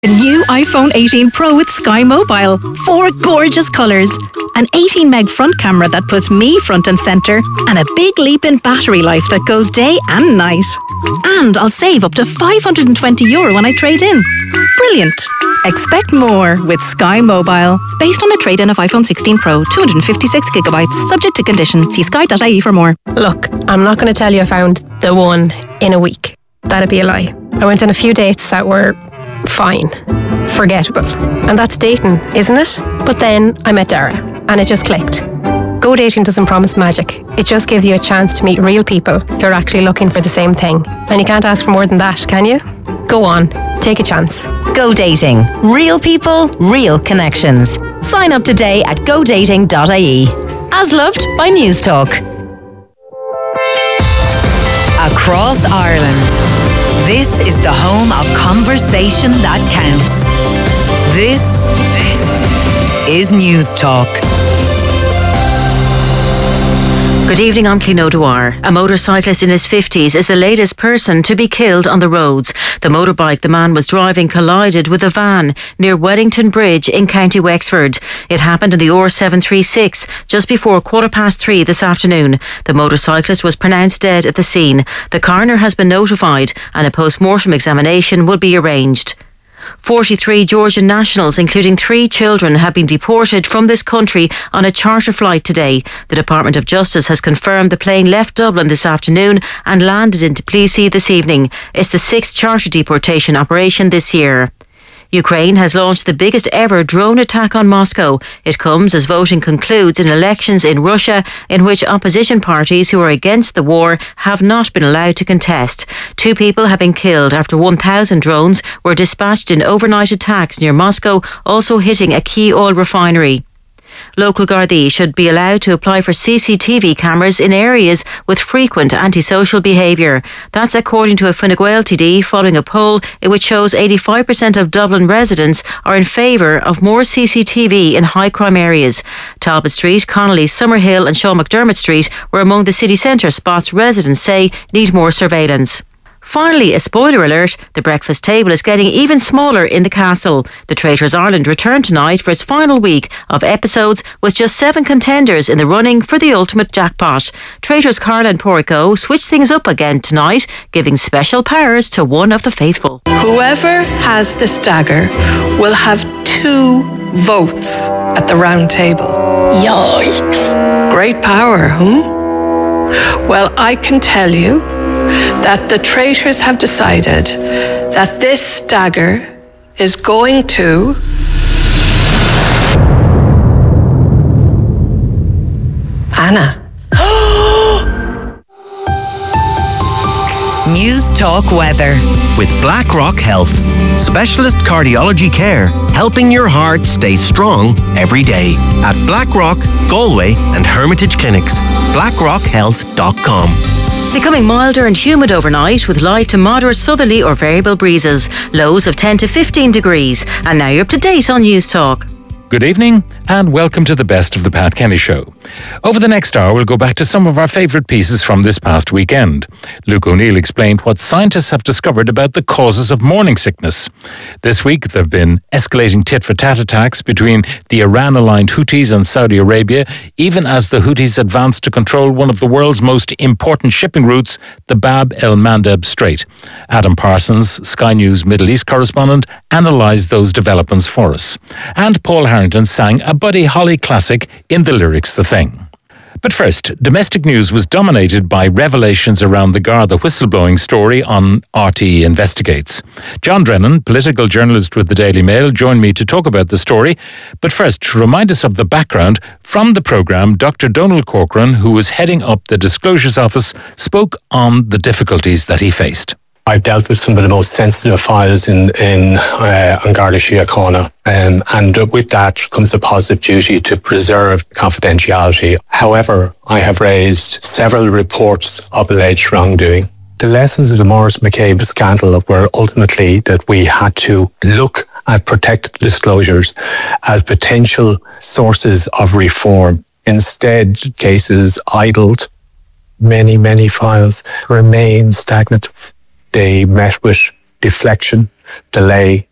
The new iPhone 18 Pro with Sky Mobile. 4 gorgeous colours. An 18 meg front camera that puts me front and centre. And a big leap in battery life that goes day and night. And I'll save up to €520 when I trade in. Brilliant. Expect more with Sky Mobile. Based on a trade-in of iPhone 16 Pro, 256GB. Subject to condition. See sky.ie for more. Look, I'm not going to tell you I found the one in a week. That'd be a lie. I went on a few dates that were fine, forgettable. And that's dating, isn't it? But then I met Dara and it just clicked. Go dating doesn't promise magic. It just gives you a chance to meet real people who are actually looking for the same thing. And you can't ask for more than that, can you? Go on, take a chance. Go dating. Real people, real connections. Sign up today at godating.ie. As loved by News Talk. Across Ireland. This is the home of conversation that counts. This is News Talk. Good evening, I'm Clino Dwyer. A motorcyclist in his 50s is the latest person to be killed on the roads. The motorbike the man was driving collided with a van near Weddington Bridge in County Wexford. It happened in the R736 just before 3:15 this afternoon. The motorcyclist was pronounced dead at the scene. The coroner has been notified and a post-mortem examination will be arranged. 43 Georgian nationals, including 3 children, have been deported from this country on a charter flight today. The Department of Justice has confirmed the plane left Dublin this afternoon and landed in Tbilisi this evening. It's the 6th charter deportation operation this year. Ukraine has launched the biggest ever drone attack on Moscow. It comes as voting concludes in elections in Russia in which opposition parties who are against the war have not been allowed to contest. 2 people have been killed after 1,000 drones were dispatched in overnight attacks near Moscow, also hitting a key oil refinery. Local Gardaí should be allowed to apply for CCTV cameras in areas with frequent antisocial behaviour. That's according to a Fine Gael TD following a poll in which shows 85% of Dublin residents are in favour of more CCTV in high crime areas. Talbot Street, Connolly, Summerhill and Sean McDermott Street were among the city centre spots residents say need more surveillance. Finally, a spoiler alert, the breakfast table is getting even smaller in the castle. The Traitors Ireland return tonight for its final week of episodes with just 7 contenders in the running for the ultimate jackpot. Traitors Carla and Porrico switch things up again tonight, giving special powers to one of the faithful. Whoever has this dagger will have 2 votes at the round table. Yikes. Great power, Well, I can tell you that the traitors have decided that this dagger is going to Anna. News Talk weather. With BlackRock Health. Specialist cardiology care, helping your heart stay strong every day. At BlackRock, Galway and Hermitage Clinics. BlackRockHealth.com. Becoming milder and humid overnight with light to moderate southerly or variable breezes. Lows of 10 to 15 degrees. And now you're up to date on News Talk. Good evening and welcome to the Best of the Pat Kenny Show. Over the next hour, we'll go back to some of our favourite pieces from this past weekend. Luke O'Neill explained what scientists have discovered about the causes of morning sickness. This week, there have been escalating tit-for-tat attacks between the Iran-aligned Houthis and Saudi Arabia, even as the Houthis advance to control one of the world's most important shipping routes, the Bab el-Mandeb Strait. Adam Parsons, Sky News Middle East correspondent, analysed those developments for us. And Paul Harrington sang a Buddy Holly classic in the lyrics The Thing. But first, domestic news was dominated by revelations around the Garda whistleblowing story on RTE Investigates. John Drennan, political journalist with the Daily Mail, joined me to talk about the story. But first, to remind us of the background, from the programme, Dr. Donald Corcoran, who was heading up the Disclosures Office, spoke on the difficulties that he faced. I've dealt with some of the most sensitive files in Garda Síochána, and with that comes a positive duty to preserve confidentiality. However, I have raised several reports of alleged wrongdoing. The lessons of the Maurice McCabe scandal were ultimately that we had to look at protected disclosures as potential sources of reform. Instead, cases idled. Many files remain stagnant. They met with deflection, delay,